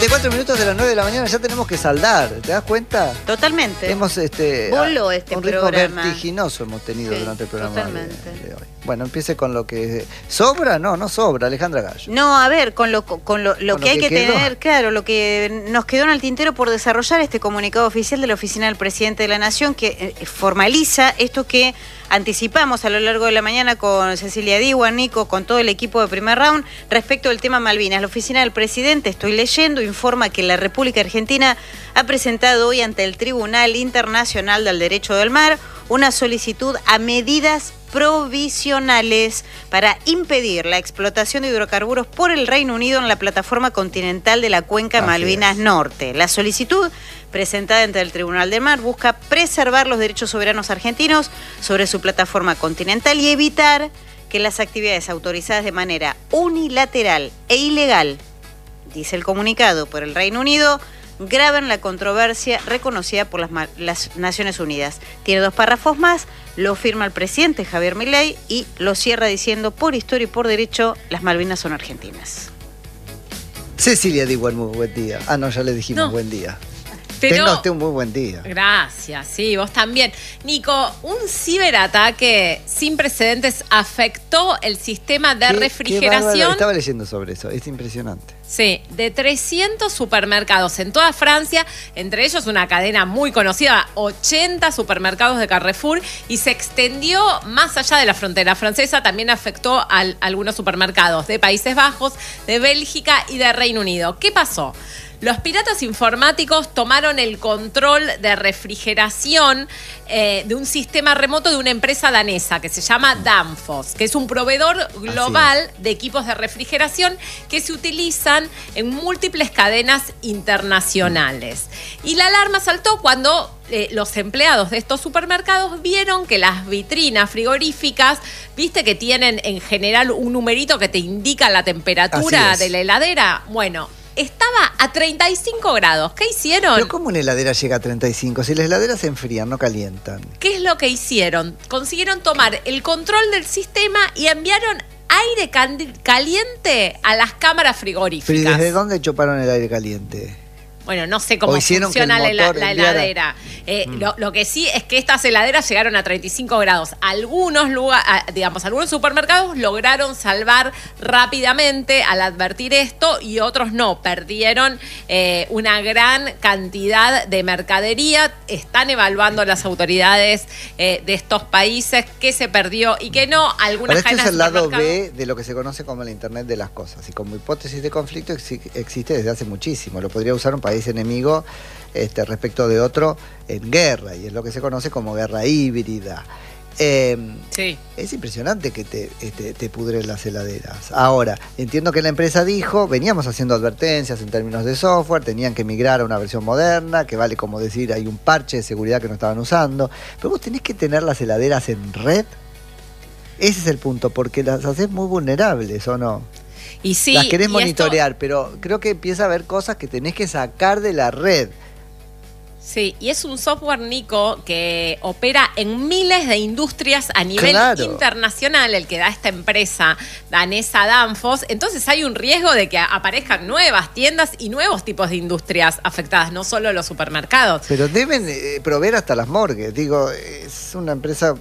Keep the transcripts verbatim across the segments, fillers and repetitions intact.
De cuatro minutos de las nueve de la mañana ya tenemos que saldar, ¿te das cuenta? Totalmente. Hemos este, Voló este un ritmo programa. vertiginoso hemos tenido Sí, durante el programa totalmente. de, de hoy. Bueno, empiece con lo que... ¿Sobra? No, no sobra, Alejandra Gallo. No, a ver, con lo, con lo, lo Con que lo hay que que quedó. tener, claro, lo que nos quedó en el tintero por desarrollar este comunicado oficial de la Oficina del Presidente de la Nación que eh, formaliza esto que anticipamos a lo largo de la mañana con Cecilia Diwan, Nico, con todo el equipo de Primer Round, respecto del tema Malvinas. La Oficina del Presidente, estoy leyendo, informa que la República Argentina ha presentado hoy ante el Tribunal Internacional del Derecho del Mar una solicitud a medidas provisionales para impedir la explotación de hidrocarburos por el Reino Unido en la plataforma continental de la cuenca Así Malvinas es. Norte. La solicitud presentada ante el Tribunal del Mar busca preservar los derechos soberanos argentinos sobre su plataforma continental y evitar que las actividades autorizadas de manera unilateral e ilegal, dice el comunicado, por el Reino Unido, graben la controversia reconocida por las, las Naciones Unidas. Tiene dos párrafos más, lo firma el presidente Javier Milei y lo cierra diciendo, por historia y por derecho, las Malvinas son argentinas. Cecilia Diwan, muy buen día. Ah, no, ya le dijimos No. buen día. Pero, Tenga usted un muy buen día. Gracias, sí, vos también. Nico, un ciberataque sin precedentes afectó el sistema de Qué- qué refrigeración. bárbaro. Estaba leyendo sobre eso, es impresionante. Sí, de trescientos supermercados en toda Francia, entre ellos una cadena muy conocida, ochenta supermercados de Carrefour, y se extendió más allá de la frontera francesa, también afectó a algunos supermercados de Países Bajos, de Bélgica y de Reino Unido. ¿Qué pasó? Los piratas informáticos tomaron el control de refrigeración eh, de un sistema remoto de una empresa danesa que se llama Danfoss, que es un proveedor global de equipos de refrigeración que se utilizan en múltiples cadenas internacionales. Y la alarma saltó cuando eh, los empleados de estos supermercados vieron que las vitrinas frigoríficas, viste que tienen en general un numerito que te indica la temperatura Así es. de la heladera. Bueno, estaba a treinta y cinco grados. ¿Qué hicieron? Pero ¿cómo una heladera llega a treinta y cinco? Si las heladeras se enfrían, no calientan. ¿Qué es lo que hicieron? Consiguieron tomar el control del sistema y enviaron aire can- caliente a las cámaras Pero ¿y frigoríficas. desde dónde chuparon el aire caliente? Bueno, no sé cómo O hicieron funciona que la, el hela- motor la enviara- heladera. Eh, Mm. lo, lo que sí es que estas heladeras llegaron a treinta y cinco grados. Algunos lugar, a- digamos, algunos supermercados lograron salvar rápidamente al advertir esto y otros no. Perdieron eh, una gran cantidad de mercadería. Están evaluando las autoridades eh, de estos países qué se perdió y qué no. Algunas Ahora, este es cadenas el lado supermercados- B de lo que se conoce como la Internet de las cosas. Y como hipótesis de conflicto exi- existe desde hace muchísimo. Lo podría usar un país enemigo este, respecto de otro en guerra. Y es lo que se conoce como guerra híbrida. Eh, Sí. Es impresionante que te, este, te pudren las heladeras. Ahora, entiendo que la empresa dijo, veníamos haciendo advertencias en términos de software, tenían que migrar a una versión moderna, que vale como decir, hay un parche de seguridad que no estaban usando. Pero vos tenés que tener las heladeras en red. Ese es el punto, porque las haces muy vulnerables, ¿o no? Y sí, las querés y esto- monitorear, pero creo que empieza a haber cosas que tenés que sacar de la red. Sí, y es un software, Nico, que opera en miles de industrias a nivel Claro. internacional, el que da esta empresa danesa Danfoss. Entonces hay un riesgo de que aparezcan nuevas tiendas y nuevos tipos de industrias afectadas, no solo los supermercados. Pero deben eh, proveer hasta las morgues. Digo, es una empresa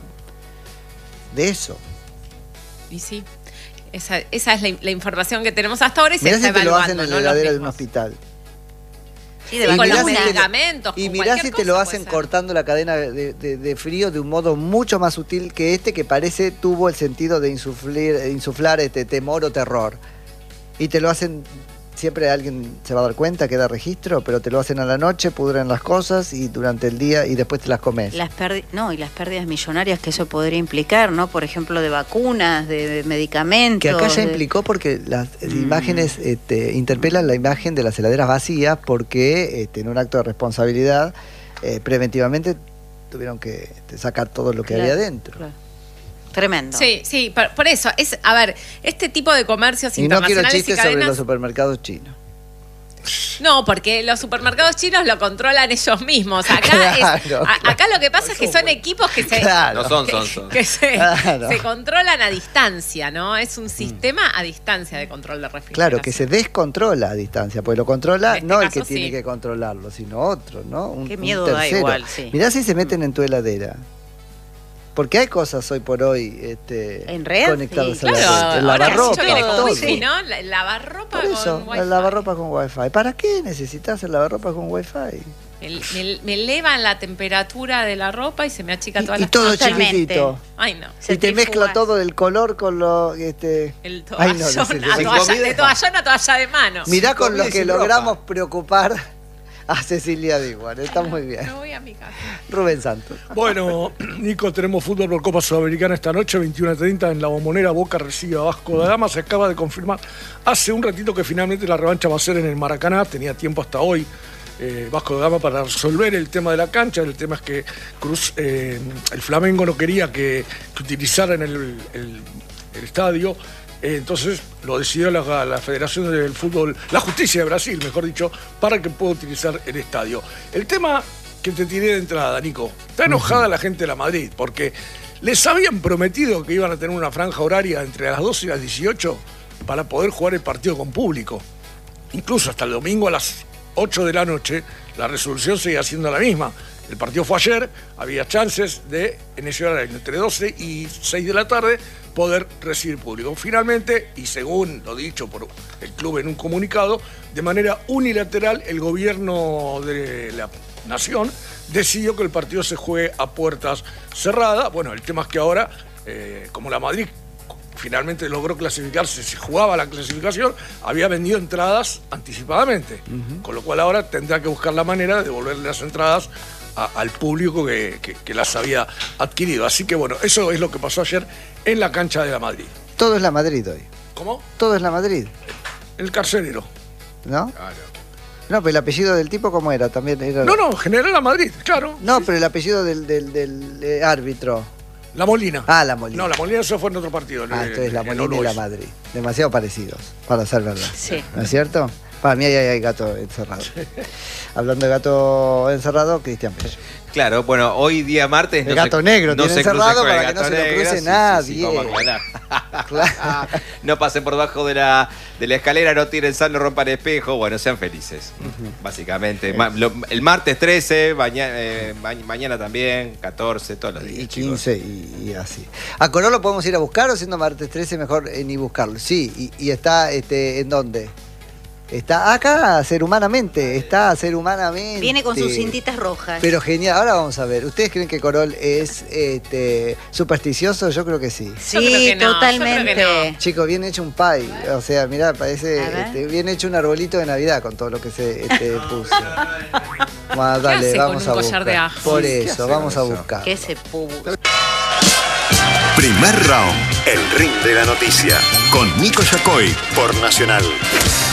de eso. Y sí, esa, esa es la, la información que tenemos hasta ahora y se Mirá está si te lo hacen evaluando, en ¿no? la Los heladera de un mismos. hospital. Sí, de Sí, con mirá los si te lo- medicamentos, Y con mirá cualquier si te lo cosa hacen puede ser. cortando la cadena de, de- de frío de un modo mucho más sutil que este, que parece tuvo el sentido de insuflir, de insuflar este temor o terror. Y te lo hacen, siempre alguien se va a dar cuenta, queda registro, pero te lo hacen a la noche, pudren las cosas y durante el día y después te las comes. Las perdi- no, y las pérdidas millonarias que eso podría implicar, ¿no? Por ejemplo, de vacunas, de, de medicamentos. Que acá ya de- implicó porque las Mm. imágenes este, interpelan la imagen de las heladeras vacías porque este, en un acto de responsabilidad eh, preventivamente tuvieron que este, sacar todo lo que Claro, había adentro. claro. Tremendo. Sí, sí, por, por eso, es, a ver, este tipo de comercios Y no quiero internacionales y chistes sobre cadenas... los supermercados chinos. No, porque los supermercados chinos lo controlan ellos mismos. Acá, Claro, es, claro. a- acá lo que pasa es que son equipos que se, Claro. No son, que, son, son. que se, Claro. se controlan a distancia, ¿no? Es un sistema a distancia de control de refrigeración. Claro, que se descontrola a distancia, porque lo controla En este no el caso, que tiene sí. que controlarlo, sino otro, ¿no? Un, Qué un miedo da tercero. igual, sí. Mirá si se meten en tu heladera. Porque hay cosas hoy por hoy este, ¿En red? conectadas Sí, a la Claro, red. El ahora lavarropa, eso viene con todo. wifi, ¿no? La- Lavarropa Por eso, con wifi. el lavarropa con wifi. ¿Para qué necesitas el lavarropa con wifi? El- me, me elevan la temperatura de la ropa y se me achica toda Y, la y todo Totalmente. chiquitito. Ay, no. Y te mezcla Centrifugas. todo el color con lo... Este... El Ay, no, toallón, no sé, a sin toalla- comida. de toallón a toalla de mano. Mirá Sin con comida lo y que sin logramos ropa. preocupar a Cecilia Diguan. Está muy bien. Me voy a mi casa. Rubén Santos. Bueno, Nico, tenemos fútbol por Copa Sudamericana esta noche, veintiuno a treinta en la Bombonera. Boca recibe a Vasco da Gama. Se acaba de confirmar hace un ratito que finalmente la revancha va a ser en el Maracaná. Tenía tiempo hasta hoy eh, Vasco da Gama para resolver el tema de la cancha. El tema es que Cruz, eh, el Flamengo no quería que, que utilizaran el, el- el estadio. Eh, entonces lo decidió la, la Federación del Fútbol, la Justicia de Brasil, mejor dicho, para que pueda utilizar el estadio. El tema que te tiré de entrada, Nico, está enojada la gente de la Madrid, porque les habían prometido que iban a tener una franja horaria entre las doce y las dieciocho para poder jugar el partido con público. Incluso hasta el domingo a las ocho de la noche, la resolución seguía siendo la misma. El partido fue ayer, había chances de, en ese horario, entre doce y seis de la tarde, poder recibir público. Finalmente, y según lo dicho por el club en un comunicado, de manera unilateral, el gobierno de la nación decidió que el partido se juegue a puertas cerradas. Bueno, el tema es que ahora, eh, como la Madrid finalmente logró clasificarse, se jugaba la clasificación, había vendido entradas anticipadamente, con lo cual ahora tendrá que buscar la manera de devolverle las entradas a- al público que, que- que las había adquirido. Así que bueno, eso es lo que pasó ayer en la cancha de la Madrid. Todo es la Madrid hoy. ¿Cómo? Todo es la Madrid, El carcelero. ¿no? Claro. No, pero el apellido del tipo, ¿cómo era? También era... No, no, General la Madrid, claro. No, pero el apellido del, del- del, eh, árbitro. La Molina. Ah, la Molina. No, la Molina eso fue en otro partido. en Ah, el- entonces la en Molina y All la Boys. Madrid. Demasiado parecidos, para ser verdad. Sí. ¿No es cierto? Para mí ahí hay gato encerrado. Hablando de gato encerrado, Cristian Pérez. Claro, bueno, hoy día martes. El gato negro tiene se crucen encerrado con el para que no gato se lo negro. cruce Sí, sí, nadie. sí, vamos a aclarar. Claro. No pasen por debajo de la, de la escalera, no tiren sal, no rompan espejo. Bueno, sean felices, básicamente. Ma- lo- el martes trece, mañana, eh, ma- mañana también, catorce, todos los días. Y chicos. quince y, y así. ¿A Colón lo podemos ir a buscar o siendo martes trece mejor eh, ni buscarlo? Sí, y, y está este, ¿en dónde? Está acá, a ser humanamente, está a ser humanamente. Viene con sus cintitas rojas. Pero genial, ahora vamos a ver. ¿Ustedes creen que Corol es este, supersticioso? Yo creo que sí. Yo creo Sí, que no, yo totalmente. creo que Chicos, bien hecho un pie. O sea, mirá, parece A ver. este, bien hecho un arbolito de Navidad con todo lo que se este, puso. Bueno, ¿Qué dale, hace con vamos un a collar buscar. de ajo? Por ¿Qué eso, hace vamos a con eso? buscar. Que se pu... Primer round, el ring de la noticia, con Nico Yacoy por Nacional.